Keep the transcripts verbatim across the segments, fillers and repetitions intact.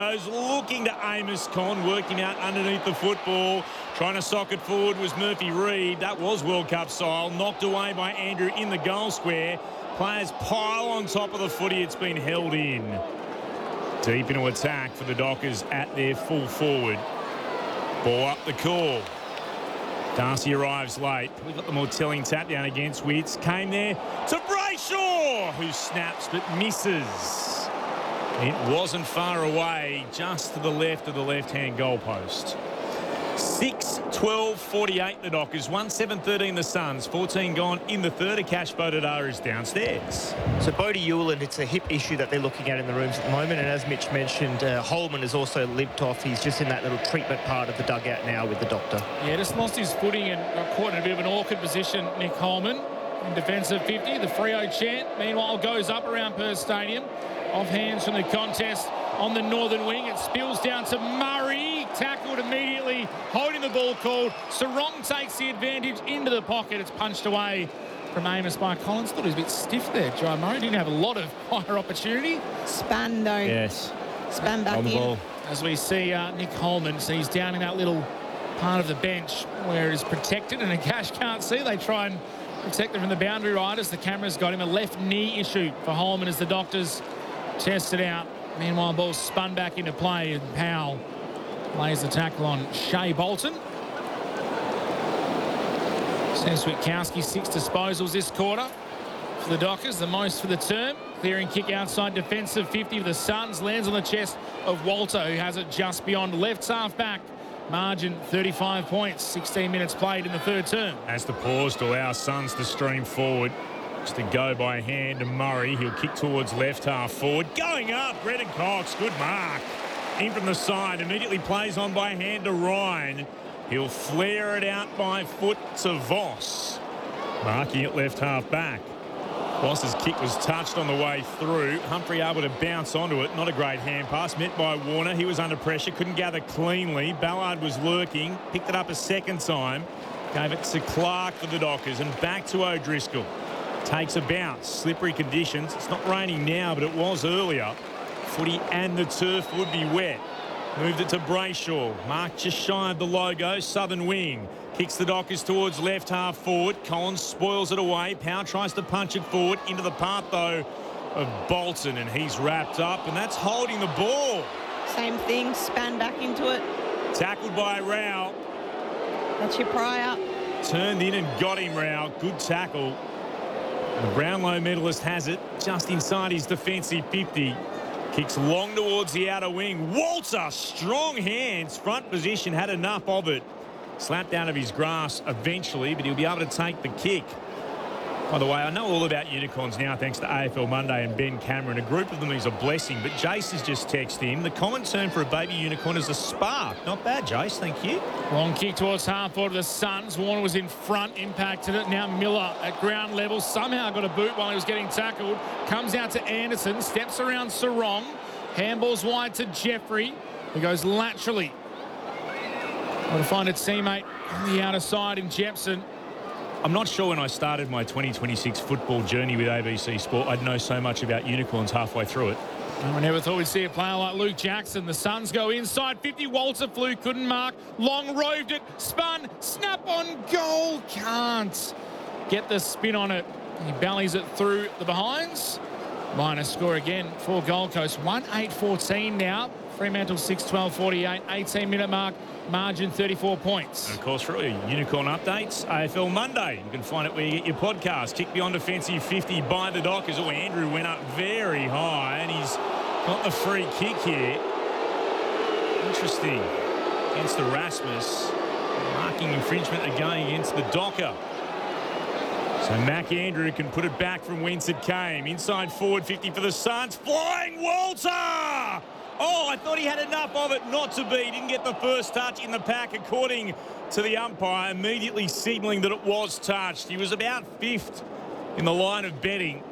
Looking to Amos Con, working out underneath the football. Trying to sock it forward was Murphy Reid. That was World Cup style. Knocked away by Andrew in the goal square. Players pile on top of the footy. It's been held in. Deep into attack for the Dockers at their full forward. Ball up the call. Darcy arrives late. We've got the more telling tap down against Witts. Came there to Brayshaw, who snaps but misses. It wasn't far away, just to the left of the left-hand goalpost. six twelve forty-eight the Dockers, one seven thirteen the Suns, fourteen gone in the third. Akash Bodadar is downstairs. So Bodie Ewell, it's a hip issue that they're looking at in the rooms at the moment, and as Mitch mentioned, uh, Holman has also limped off. He's just in that little treatment part of the dugout now with the doctor. Yeah, just lost his footing and got caught in a bit of an awkward position, Nick Holman. In defensive fifty, the Freo chant, meanwhile, goes up around Perth Stadium. Off hands from the contest on the northern wing. It spills down to Murray. Tackled immediately, holding the ball called. Sarong takes the advantage into the pocket. It's punched away from Amos by Collins. Thought he was a bit stiff there, Jai Murray. Didn't have a lot of fire opportunity. Span, though. Yes. Span back on the in. ball. As we see uh, Nick Holman, so he's down in that little part of the bench where it is protected and Akash can't see. They try and protect him from the boundary riders. The camera's got him. A left knee issue for Holman as the Doctors test it out. Meanwhile, ball spun back into play and Powell lays the tackle on Shea Bolton. Sam Switkowski, six disposals this quarter for the Dockers, the most for the term. Clearing kick outside defensive fifty for the Suns. Lands on the chest of Walter, who has it just beyond left half back. Margin thirty-five points, sixteen minutes played in the third term. Has to pause to allow Suns to stream forward. Just to go by hand to Murray. He'll kick towards left half forward. Going up, Brendan Cox. Good mark. In from the side. Immediately plays on by hand to Ryan. He'll flare it out by foot to Voss. Marking it left half back. Voss's kick was touched on the way through. Humphrey able to bounce onto it. Not a great hand pass. Met by Warner. He was under pressure. Couldn't gather cleanly. Ballard was lurking. Picked it up a second time. Gave it to Clark for the Dockers. And back to O'Driscoll. Takes a bounce. Slippery conditions. It's not raining now, but it was earlier. Footy and the turf would be wet. Moved it to Brayshaw. Mark just shy of the logo. Southern wing. Kicks the Dockers towards left half forward. Collins spoils it away. Powell tries to punch it forward. Into the path, though, of Bolton. And he's wrapped up. And that's holding the ball. Same thing. Span back into it. Tackled by Rao. That's your Pryor. Turned in and got him, Rao. Good tackle. The Brownlow medalist has it just inside his defensive fifty. Kicks long towards the outer wing. Walter, strong hands. Front position, had enough of it. Slapped out of his grasp eventually, but he'll be able to take the kick. By the way, I know all about unicorns now thanks to A F L Monday and Ben Cameron. A group of them is a blessing, but Jace has just texted in. The common term for a baby unicorn is a spark. Not bad, Jace. Thank you. Long kick towards half forward of the Suns. Warner was in front, impacted it. Now Miller at ground level. Somehow got a boot while he was getting tackled. Comes out to Anderson. Steps around Sarong. Handballs wide to Jeffrey, who goes laterally. Got to find a teammate on the outer side in Jepson. I'm not sure when I started my twenty twenty-six football journey with A B C Sport, I'd know so much about unicorns halfway through it. And we never thought we'd see a player like Luke Jackson. The Suns go inside fifty. Walter flew, couldn't mark. Long roved it, spun, snap on goal. Can't get the spin on it. He bellies it through the behinds. Minus score again for Gold Coast. one eight fourteen now. Fremantle six twelve forty-eight. eighteen minute mark. Margin thirty-four points. And of course, for all your unicorn updates, A F L Monday. You can find it where you get your podcast. Kick beyond defensive fifty by the Dockers. Oh, Andrew went up very high and he's got the free kick here. Interesting. Against the Rasmus. Marking infringement again against the Docker. So Mac Andrew can put it back from whence it came. Inside forward fifty for the Suns. Flying Walter! Oh, I thought he had enough of it not to be. Didn't get the first touch in the pack, according to the umpire, immediately signalling that it was touched. He was about fifth in the line of betting.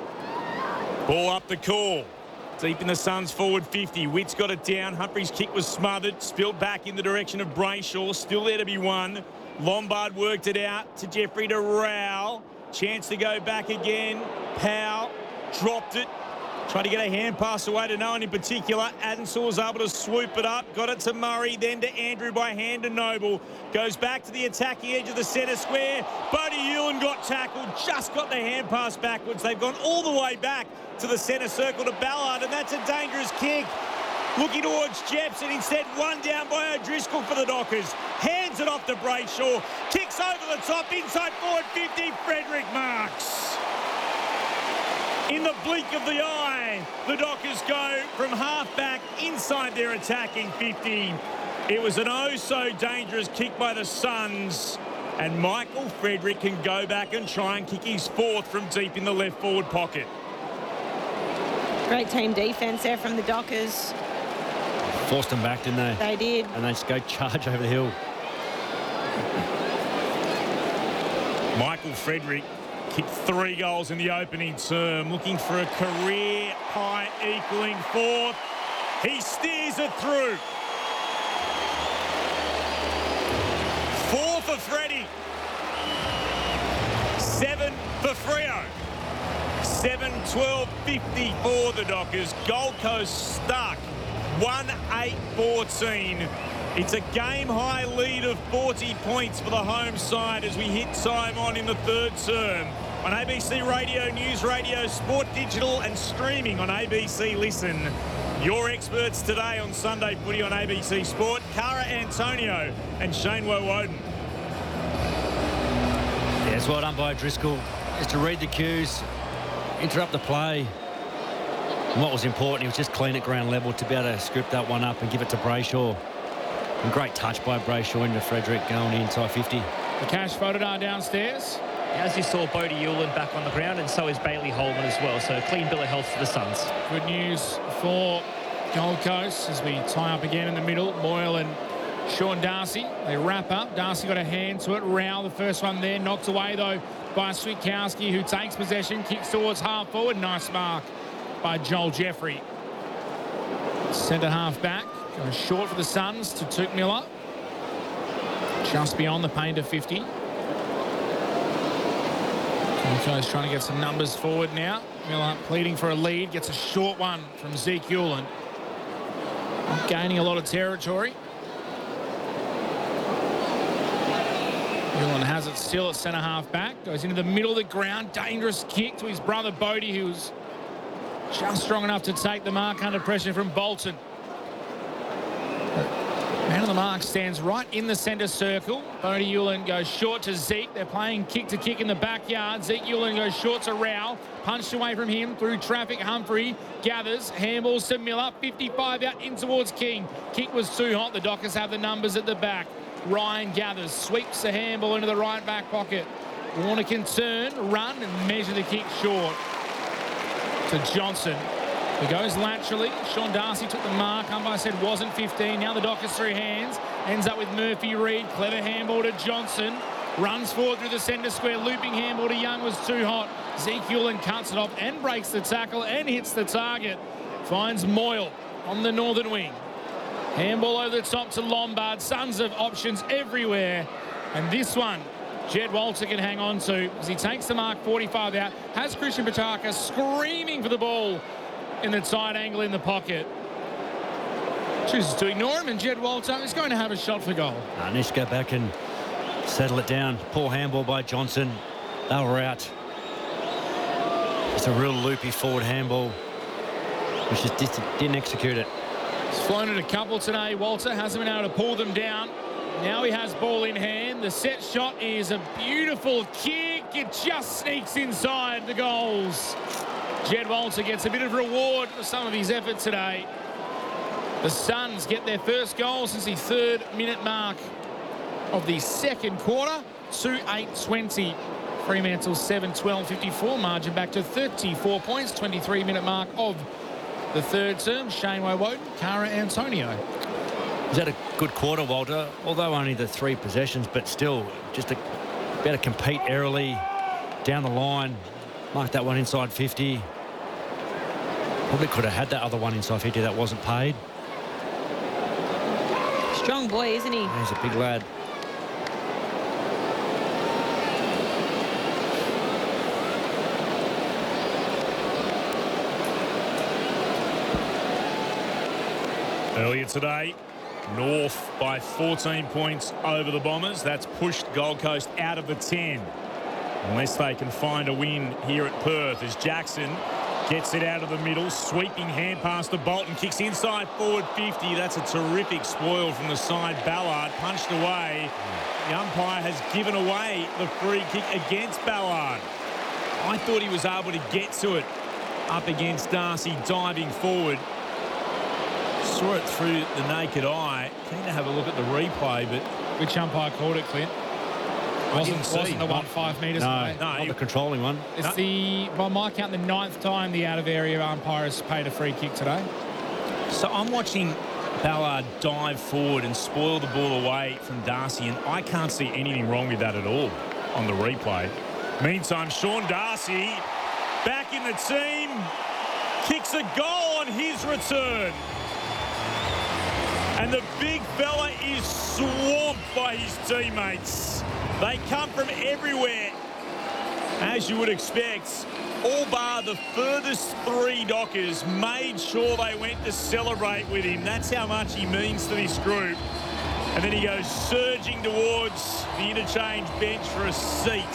Ball up the call. Deep in the Suns forward fifty. Witt's got it down. Humphrey's kick was smothered. Spilled back in the direction of Brayshaw. Still there to be won. Lombard worked it out to Jeffrey to Rao. Chance to go back again. Powell dropped it. Tried to get a hand pass away to no one in particular. Adenshaw was able to swoop it up. Got it to Murray, then to Andrew by hand to Noble. Goes back to the attacking edge of the centre square. Bodie Hewlin got tackled. Just got the hand pass backwards. They've gone all the way back to the centre circle to Ballard, and that's a dangerous kick. Looking towards Jepson, instead one down by O'Driscoll for the Dockers. Hands it off to Brayshaw. Kicks over the top, inside forward fifty. Frederick marks. In the blink of the eye, the Dockers go from half-back inside their attacking fifty. It was an oh-so-dangerous kick by the Suns, and Michael Frederick can go back and try and kick his fourth from deep in the left forward pocket. Great team defence there from the Dockers. Forced them back, didn't they? They did. And they just go charge over the hill. Michael Frederick kicked three goals in the opening term, looking for a career-high equaling fourth. He steers it through. Four for Freddie. Seven for Freo. seven twelve fifty for the Dockers. Gold Coast stuck. one eight fourteen. It's a game-high lead of forty points for the home side as we hit time on in the third term. On A B C Radio, News Radio, Sport Digital and streaming on A B C Listen. Your experts today on Sunday Footy on A B C Sport, Cara Antonio and Shane Woewodin. Yeah, it's well done by Driscoll. Just to read the cues, interrupt the play. And what was important, he was just clean at ground level to be able to script that one up and give it to Brayshaw. And great touch by Brayshaw into Frederick going inside fifty. The cash photo are downstairs. As you saw, Bodie Hewlin back on the ground, and so is Bailey Holman as well. So a clean bill of health for the Suns. Good news for Gold Coast as we tie up again in the middle. Moyle and Sean Darcy. They wrap up. Darcy got a hand to it. Rao, the first one there, knocked away though by Switkowski, who takes possession, kicks towards half forward. Nice mark by Joel Jeffrey. Centre half back. Goes short for the Suns to Touk Miller. Just beyond the paint of fifty. Goldcoast trying to get some numbers forward now. Miller pleading for a lead. Gets a short one from Zeke Hewlin. Not gaining a lot of territory. Hewlin has it still at centre half back. Goes into the middle of the ground. Dangerous kick to his brother Bodie, who's just strong enough to take the mark under pressure from Bolton. Man of the mark stands right in the centre circle. Bodie Hewlin goes short to Zeke. They're playing kick to kick in the backyard. Zeke Hewlin goes short to Rao. Punched away from him through traffic. Humphrey gathers. Handballs to Miller. fifty-five out in towards King. Kick was too hot. The Dockers have the numbers at the back. Ryan gathers. Sweeps the handball into the right back pocket. Warner can turn, run and measure the kick short to Johnson. He goes laterally. Sean Darcy took the mark. Umpire said wasn't fifteen. Now the Dockers through hands. Ends up with Murphy Reid. Clever handball to Johnson. Runs forward through the centre square. Looping handball to Young was too hot. Zeke Hewlin cuts it off and breaks the tackle and hits the target. Finds Moyle on the northern wing. Handball over the top to Lombard. Suns of options everywhere. And this one, Jed Walter can hang on to as he takes the mark forty-five out. Has Christian Petrarca screaming for the ball in the tight angle in the pocket. Chooses to ignore him, and Jed Walter is going to have a shot for goal. Uh, needs to go back and settle it down. Poor handball by Johnson. They were out. It's a real loopy forward handball, which just didn't execute it. He's flown it a couple today. Walter hasn't been able to pull them down. Now he has ball in hand. The set shot is a beautiful kick. It just sneaks inside the goals. Jed Walter gets a bit of reward for some of his effort today. The Suns get their first goal since the third minute mark of the second quarter. two eight twenty. Fremantle seven twelve fifty-four. Margin back to thirty-four points. twenty-three minute mark of the third term. Shane Woewodin, Cara Antonio. He's had a good quarter, Walter, although only the three possessions, but still just to be able to compete airily down the line. Mark that one inside fifty. Probably could have had that other one inside fifty that wasn't paid. Strong boy, isn't he? He's a big lad. Earlier today, North by fourteen points over the Bombers. That's pushed Gold Coast out of the ten. Unless they can find a win here at Perth as Jackson gets it out of the middle. Sweeping hand pass to Bolton. Kicks inside forward fifty. That's a terrific spoil from the side. Ballard punched away. The umpire has given away the free kick against Ballard. I thought he was able to get to it up against Darcy diving forward. Saw it through the naked eye. Keen to have a look at the replay, but... Which umpire called it, Clint? Wasn't, wasn't the one five metres no, away? No, not the controlling one. It's no. the, by my count, the ninth time the out-of-area umpire has paid a free kick today. So I'm watching Ballard dive forward and spoil the ball away from Darcy, and I can't see anything wrong with that at all on the replay. Meantime, Sean Darcy back in the team, kicks a goal on his return. And the big fella is swamped by his teammates. They come from everywhere, as you would expect. All bar the furthest three Dockers made sure they went to celebrate with him. That's how much he means to this group. And then he goes surging towards the interchange bench for a seat.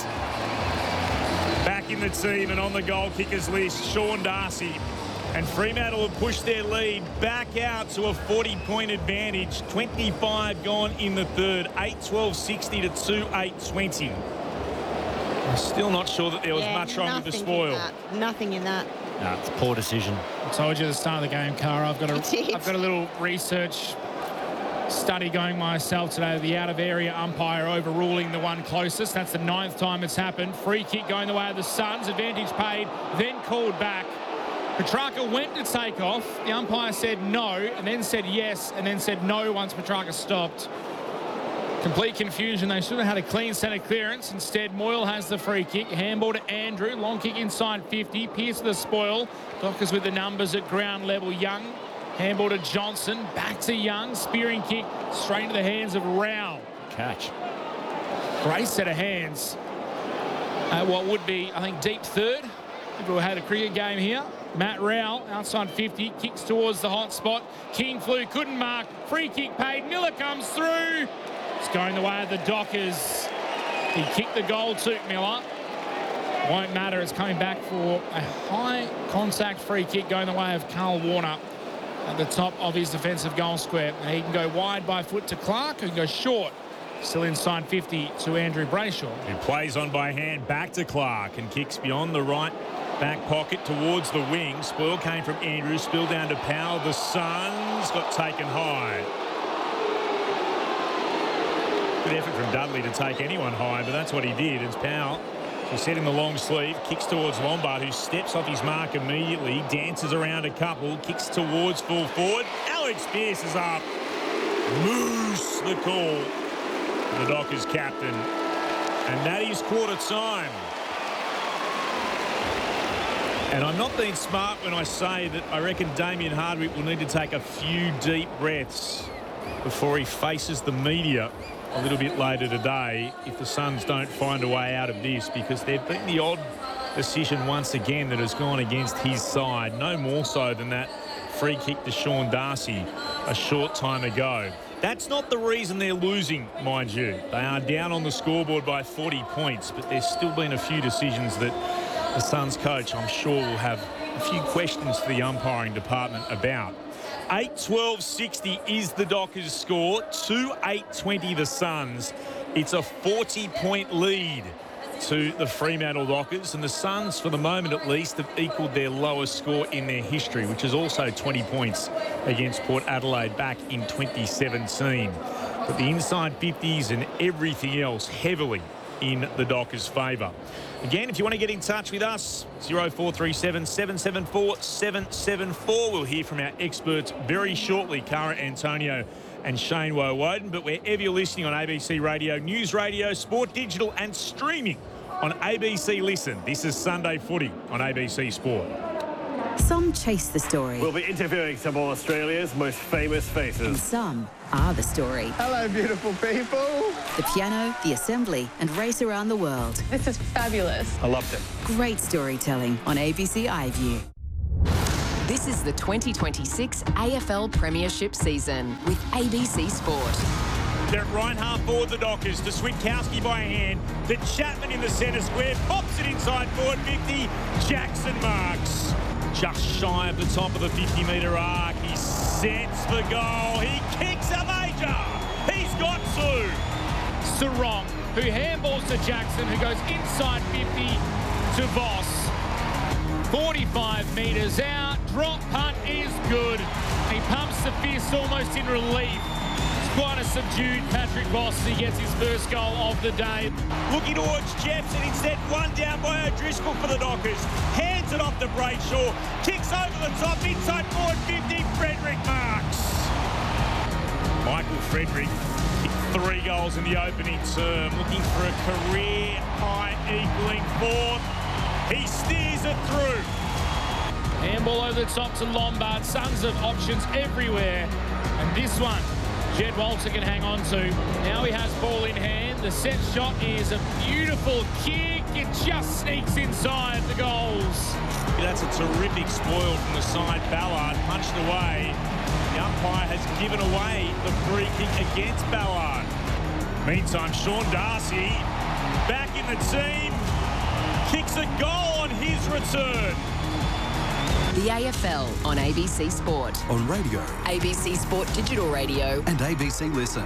Back in the team and on the goal kickers list, Sean Darcy. And Fremantle have pushed their lead back out to a forty-point advantage. twenty-five gone in the third. eight twelve sixty to two eight twenty. I'm still not sure that there was yeah, much wrong with the nothing spoil. In that. Nothing in that. No, it's a poor decision. I told you at the start of the game, Cara, I've got a, I've got a little research study going myself today. The out-of-area umpire overruling the one closest. That's the ninth time it's happened. Free kick going the way of the Suns. Advantage paid, then called back. Petrarca went to take off. The umpire said no, and then said yes, and then said no once Petrarca stopped. Complete confusion. They should have had a clean centre clearance. Instead, Moyle has the free kick. Handball to Andrew. Long kick inside fifty. Pierce to the spoil. Dockers with the numbers at ground level. Young. Handball to Johnson. Back to Young. Spearing kick straight into the hands of Rao. Catch. Great set of hands. Uh, what would be, I think, deep third if we had a cricket game here. Matt Rowell outside fifty, kicks towards the hot spot. King flew, couldn't mark. Free kick paid. Miller comes through. It's going the way of the Dockers. He kicked the goal to Miller. Won't matter. It's coming back for a high contact free kick going the way of Carl Warner at the top of his defensive goal square. And he can go wide by foot to Clark, who can go short. Still inside fifty to Andrew Brayshaw. Who plays on by hand back to Clark and kicks beyond the right back pocket towards the wing. Spoil came from Andrews, spilled down to Powell. The Suns got taken high. Good effort from Dudley to take anyone high, but that's what he did. It's Powell. He's setting the long sleeve, kicks towards Lombard, who steps off his mark immediately, dances around a couple, kicks towards full forward. Alex Pearce is up. Moose the call. The Dockers captain. And that is quarter time. And I'm not being smart when I say that I reckon Damien Hardwick will need to take a few deep breaths before he faces the media a little bit later today if the Suns don't find a way out of this, because they've been the odd decision once again that has gone against his side. No more so than that free kick to Sean Darcy a short time ago. That's not the reason they're losing, mind you. They are down on the scoreboard by forty points, but there's still been a few decisions that the Suns coach, I'm sure, will have a few questions to the umpiring department about. eight twelve sixty is the Dockers score. two eight twenty the Suns. It's a forty-point lead to the Fremantle Dockers, and the Suns, for the moment at least, have equalled their lowest score in their history, which is also twenty points against Port Adelaide back in twenty seventeen. But the inside fifties and everything else heavily in the Dockers' favour. Again, if you want to get in touch with us, oh four three seven, seven seven four, seven seven four. We'll hear from our experts very shortly, Cara Antonio and Shane Woewodin. But wherever you're listening on A B C Radio, News Radio, Sport Digital and streaming on A B C Listen, this is Sunday Footy on A B C Sport. Some chase the story. We'll be interviewing some of Australia's most famous faces. And some are the story. Hello, beautiful people. The piano, the assembly, and race around the world. This is fabulous. I loved it. Great storytelling on A B C iView. This is the twenty twenty-six A F L Premiership season with A B C Sport. They're at right half forward, the Dockers, to Switkowski by hand, to Chapman in the centre square, pops it inside forward fifty, Jackson marks. Just shy of the top of the fifty metre arc, he sets the goal, he kicks a major, he's got two. Sarong, who handballs to Jackson, who goes inside fifty to Voss. forty-five metres out, drop punt is good. He pumps the fist almost in relief. Quite a subdued Patrick Voss. He gets his first goal of the day. Looking towards Jepson, instead one down by O'Driscoll for the Dockers. Hands it off to Brayshaw. Kicks over the top, inside forward fifty, Frederick marks. Michael Frederick kicked three goals in the opening term, looking for a career high equaling fourth. He steers it through. Handball over the top to Lombard. Sons of options everywhere. And this one, Jed Walter can hang on to. Now he has ball in hand. The set shot is a beautiful kick. It just sneaks inside the goals. That's a terrific spoil from the side. Ballard punched away. The umpire has given away the free kick against Ballard. Meantime, Sean Darcy back in the team. Kicks a goal on his return. The A F L on A B C Sport. On radio. A B C Sport Digital Radio. And A B C Listen.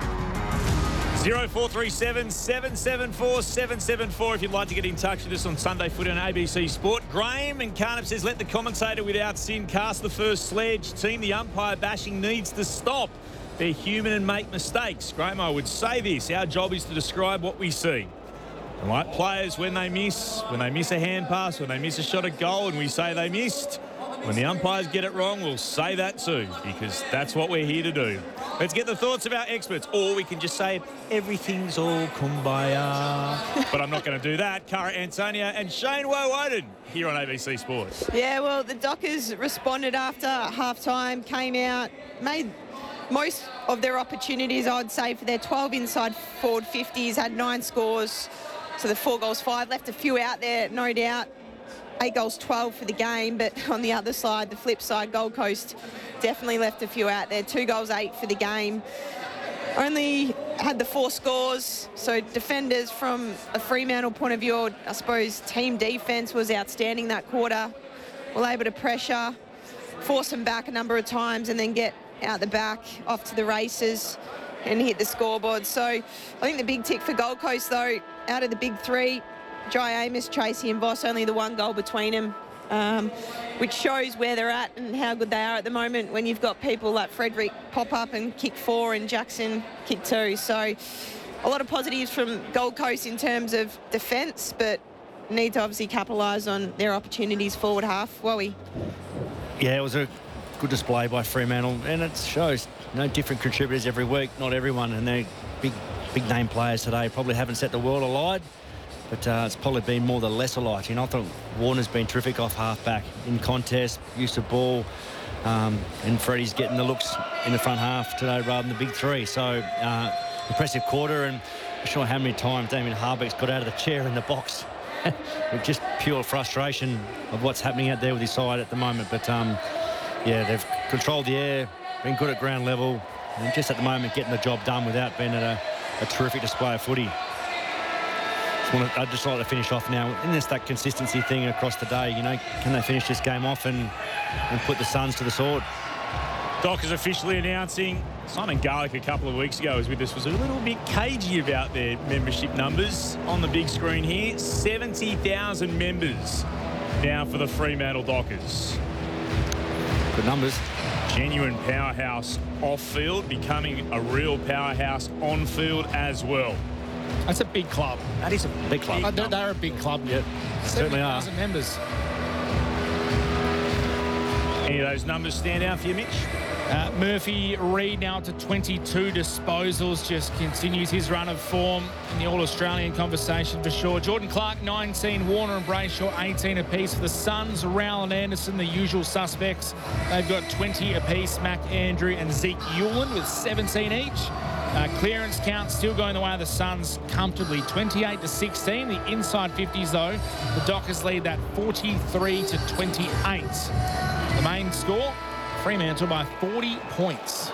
zero four three seven, seven seven four, seven seven four if you'd like to get in touch with us on Sunday Footy on A B C Sport. Graham and Carnap says, let the commentator without sin cast the first sledge. Team, the umpire bashing needs to stop. They're human and make mistakes. Graham, I would say this. Our job is to describe what we see. And like players, when they miss, when they miss a hand pass, when they miss a shot at goal and we say they missed, when the umpires get it wrong, we'll say that too, because that's what we're here to do. Let's get the thoughts of our experts, or we can just say everything's all kumbaya. But I'm not going to do that. Cara Antonia and Shane Woewodin here on A B C Sports. Yeah, well, the Dockers responded after half-time, came out, made most of their opportunities, I'd say, for their twelve inside forward fifties, had nine scores. So the four goals, five, left a few out there, no doubt. Eight goals, twelve for the game, but on the other side, the flip side, Gold Coast definitely left a few out there. Two goals, eight for the game. Only had the four scores, so defenders from a Fremantle point of view, I suppose team defence was outstanding that quarter. Were able to pressure, force them back a number of times and then get out the back, off to the races and hit the scoreboard. So I think the big tick for Gold Coast, though, out of the big three, Jai Amos, Tracy and Voss, only the one goal between them, um, which shows where they're at and how good they are at the moment when you've got people like Frederick pop up and kick four and Jackson kick two. So a lot of positives from Gold Coast in terms of defence, but need to obviously capitalise on their opportunities forward half. Wowie. Yeah, it was a good display by Fremantle, and it shows no different contributors every week, not everyone, and they're big, big name players today. Probably haven't set the world alight. But uh, it's probably been more the lesser light. You know, I thought Warner's been terrific off half-back in contest, use of ball, um, and Freddie's getting the looks in the front half today rather than the big three. So, uh, impressive quarter, and I'm not sure how many times Damien Harbeck's got out of the chair in the box with just pure frustration of what's happening out there with his side at the moment. But, um, yeah, they've controlled the air, been good at ground level, and just at the moment getting the job done without being at a, a terrific display of footy. I'd just like to finish off now. And it's that consistency thing across the day. You know, can they finish this game off and, and put the Suns to the sword? Dockers officially announcing Simon Garlick a couple of weeks ago was with us, was a little bit cagey about their membership numbers on the big screen here. seventy thousand members now for the Fremantle Dockers. Good numbers. Genuine powerhouse off-field, becoming a real powerhouse on-field as well. That's a big club. That is a big club. Uh, they're, they're a big club. Yeah, certainly are. seventy thousand members. Any of those numbers stand out for you, Mitch? Uh, Murphy Reid now to twenty-two disposals, just continues his run of form in the All-Australian conversation for sure. Jordan Clark, nineteen. Warner and Brayshaw, eighteen apiece. For the Suns, Rowell and Anderson, the usual suspects. They've got twenty apiece. Mac Andrew and Zeke Hewlin with seventeen each. Uh, clearance count still going the way of the Suns comfortably, twenty-eight to sixteen. The inside fifties, though, the Dockers lead that forty-three to twenty-eight. The main score, Fremantle by forty points.